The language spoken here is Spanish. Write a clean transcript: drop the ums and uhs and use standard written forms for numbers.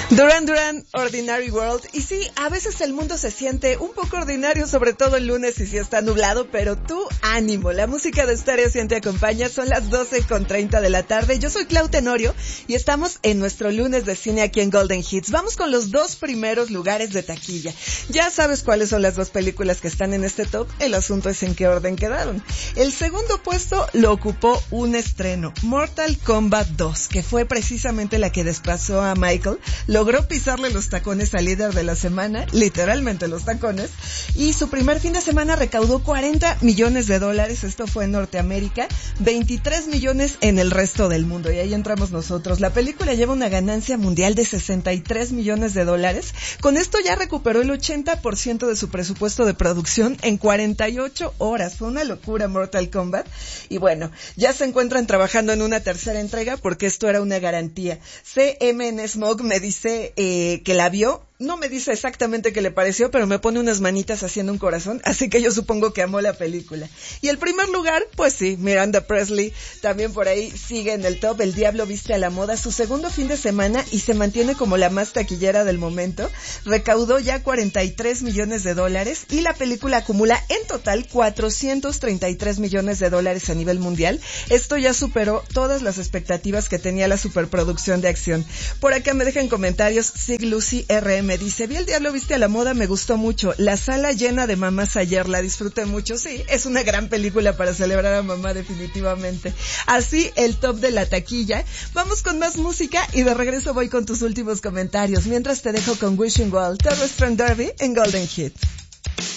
Duran Duran, Ordinary World. Y sí, a veces el mundo se siente un poco ordinario, sobre todo el lunes y si está nublado, pero tú, ánimo. La música de Stereo 100 te acompaña, son las 12:30 de la tarde. Yo soy Clau Tenorio y estamos en nuestro lunes de cine aquí en Golden Hits. Vamos con los dos primeros lugares de taquilla. Ya sabes cuáles son las dos películas que están en este top, el asunto es en qué orden quedaron. El segundo puesto lo ocupó un estreno, Mortal Kombat 2, que fue precisamente la que desplazó a Michael. Logró pisarle los tacones al líder de la semana, literalmente los tacones, y su primer fin de semana recaudó $40 millones. Esto fue en Norteamérica, 23 millones en el resto del mundo, y ahí entramos nosotros. La película lleva una ganancia mundial de $63 millones. Con esto ya recuperó el 80% de su presupuesto de producción en 48 horas. Fue una locura Mortal Kombat. Y bueno, ya se encuentran trabajando en una tercera entrega porque esto era una garantía. CMN Smog me dice que la vio. No me dice exactamente qué le pareció, pero me pone unas manitas haciendo un corazón, así que yo supongo que amó la película. Y el primer lugar, pues sí, Miranda Presley, también por ahí sigue en el top. El Diablo viste a la moda, su segundo fin de semana y se mantiene como la más taquillera del momento. Recaudó ya $43 millones y la película acumula en total $433 millones a nivel mundial. Esto ya superó todas las expectativas que tenía la superproducción de acción. Por acá me dejan comentarios Sig Lucy RM. Me dice, vi El Diablo viste a la moda, me gustó mucho. La sala llena de mamás ayer, la disfruté mucho. Sí, es una gran película para celebrar a mamá definitivamente. Así el top de la taquilla. Vamos con más música y de regreso voy con tus últimos comentarios. Mientras te dejo con Wishing Well, Torres Strand Derby en Golden Hits.